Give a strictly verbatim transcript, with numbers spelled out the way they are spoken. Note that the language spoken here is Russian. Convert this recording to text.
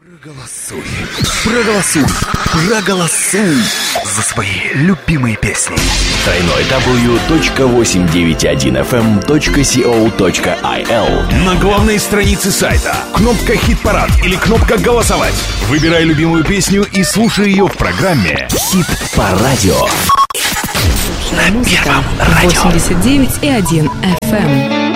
Проголосуй, проголосуй, проголосуй за свои любимые песни. дабл ю дабл ю дабл ю точка восемьсот девяносто один эф эм точка си о точка ай эл. На главной странице сайта кнопка «Хит-парад» или кнопка «Голосовать». Выбирай любимую песню и слушай ее в программе «Хит по радио». На первом радио восемьдесят девять и один эф эм.